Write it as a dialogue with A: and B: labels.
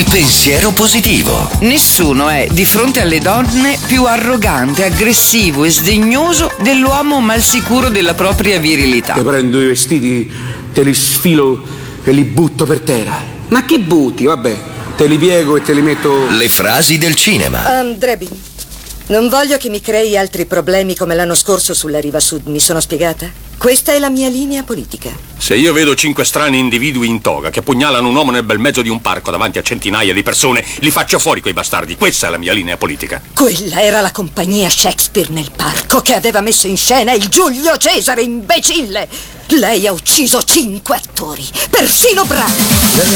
A: pensiero positivo.
B: Nessuno è, di fronte alle donne, più arrogante, aggressivo e sdegnoso dell'uomo malsicuro della propria virilità.
C: Te prendo i vestiti, te li sfilo e li butto per terra. Ma che butti? Vabbè, te li piego e te li metto...
A: Le frasi del cinema.
D: Drebi, non voglio che mi crei altri problemi come l'anno scorso sulla riva sud, mi sono spiegata? Questa è la mia linea politica.
E: Se io vedo 5 strani individui in toga che pugnalano un uomo nel bel mezzo di un parco davanti a centinaia di persone, li faccio fuori quei bastardi. Questa è la mia linea politica.
D: Quella era la compagnia Shakespeare nel parco che aveva messo in scena il Giulio Cesare, imbecille! Lei ha ucciso 5 attori, persino bravi.